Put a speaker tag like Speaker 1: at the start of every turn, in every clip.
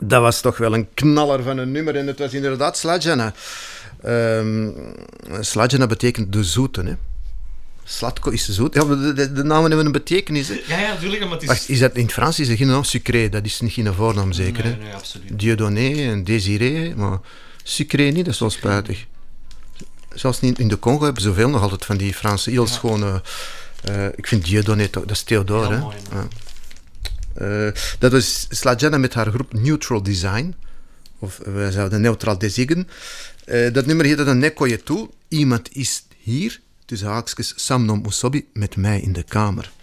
Speaker 1: Dat was toch wel een knaller van een nummer. En het was inderdaad Slađana. Slađana betekent de zoete, hè. Slatko is zoet. Ja, de namen hebben een betekenis. Hè.
Speaker 2: Ja, natuurlijk, maar het is...
Speaker 1: Wacht, is dat, in het Frans is er geen naam sucré. Dat is niet geen voornaam, zeker.
Speaker 2: Nee,
Speaker 1: hè?
Speaker 2: nee, absoluut.
Speaker 1: Dieudonné en Désiré, maar sucré niet, dat is wel spijtig. Zelfs niet in de Congo hebben ze zoveel nog altijd van die Franse heel schone... ik vind Dieudonné toch, dat is Theodore.
Speaker 2: Heel
Speaker 1: Hè?
Speaker 2: mooi,
Speaker 1: Dat was Slađana met haar groep Neutral Design. Of wij zouden neutraal designen. Dat nummer heette dan Neko je toe. Iemand is hier, tussen haakjes, Samnom Usobi, met mij in de kamer.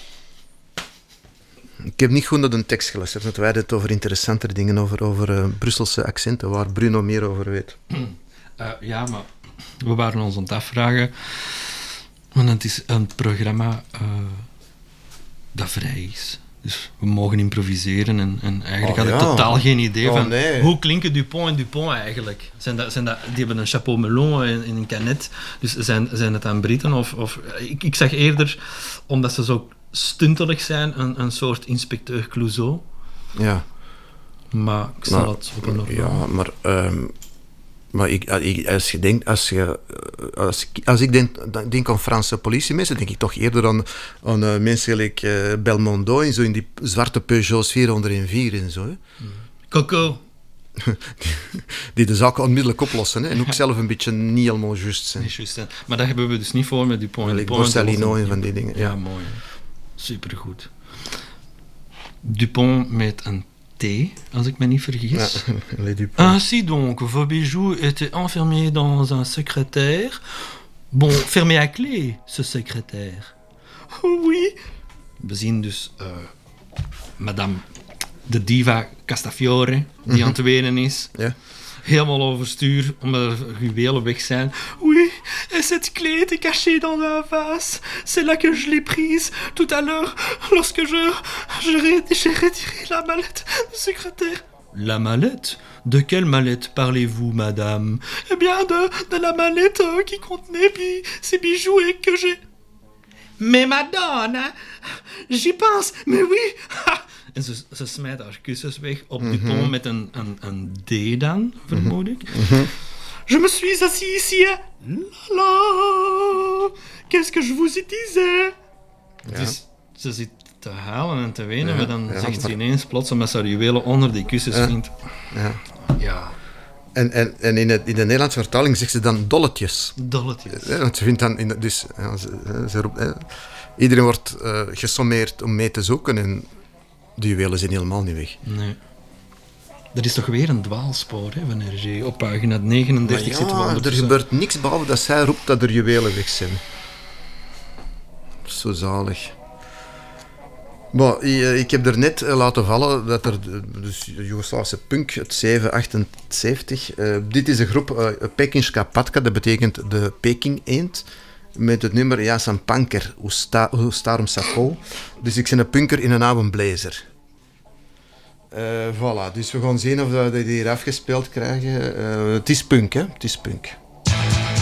Speaker 1: Ik heb niet goed naar de tekst geluisterd, want wij hadden het over interessantere dingen, over Brusselse accenten, waar Bruno meer over weet.
Speaker 2: Ja, maar we waren ons aan het afvragen, want het is een programma dat vrij is. Dus we mogen improviseren en eigenlijk had ik totaal geen idee van hoe klinken Dupont en Dupont eigenlijk. Zijn dat, die hebben een chapeau melon in een canet, dus zijn het dan Britten of ik zag eerder, omdat ze zo stuntelig zijn, een soort inspecteur Clouseau.
Speaker 1: Ja.
Speaker 2: Maar ik zal het op een normaal...
Speaker 1: Ja, maar als ik denk aan Franse politiemensen, denk ik toch eerder aan mensen gelijk Belmondo en zo in die zwarte Peugeot 404 en zo. Hè.
Speaker 2: Coco.
Speaker 1: Die de zaken onmiddellijk oplossen, hè, en ook zelf een beetje niet helemaal juist zijn.
Speaker 2: Niet juist zijn. Maar dat hebben we dus niet voor met Dupont en Dupont.
Speaker 1: Borsellino en van die dingen.
Speaker 2: Ja, mooi. Supergoed. Dupont met een T, als ik me niet vergis.
Speaker 1: Ja,
Speaker 2: Ainsi donc, vos bijoux étaient enfermés dans un secrétaire. Bon, fermé à clé, ce secrétaire. Oui. We zien dus madame de diva Castafiore, die aan het wenen is.
Speaker 1: Ja.
Speaker 2: Helemaal overstuur, omdat er juwelen weg zijn. Oui, et cette clé était cachée dans un vase. C'est là que je l'ai prise tout à l'heure, lorsque j'ai retiré la mallette du secrétaire. La mallette? De quelle mallette parlez-vous, madame? Eh bien, de la mallette qui contenait ces bijoux et que j'ai... Mais madonna, j'y pense, mais oui. En ze smijt haar kussens weg op Dupont met een D dan, vermoed ik. Je me suis assis ici, la la, qu'est-ce que je vous disais? Ja. Dus ze zit te huilen en te wenen, maar dan zegt ze ineens plots, omdat ze haar juwelen onder die kussens vindt. Ja.
Speaker 1: En in de Nederlandse vertaling zegt ze dan dolletjes.
Speaker 2: Dolletjes.
Speaker 1: Want ze vindt dan... ze roept, iedereen wordt gesommeerd om mee te zoeken en de juwelen zijn helemaal niet weg.
Speaker 2: Nee. Er is toch weer een dwaalspoor van Hergé. Op pagina 39 zitten we ondertussen.
Speaker 1: Er gebeurt niks behalve dat zij roept dat er juwelen weg zijn. Zo zalig. Bon, ik heb er net laten vallen dat er dus Joegoslavische punk, het 778. Dit is een groep Pekinška patka, dat betekent de Peking-eend. Met het nummer Ja sam punker, u starom sako. Dus ik ben een punker in een oude blazer. Voilà, dus we gaan zien of we die hier afgespeeld krijgen. Het is punk, hè? Het is punk.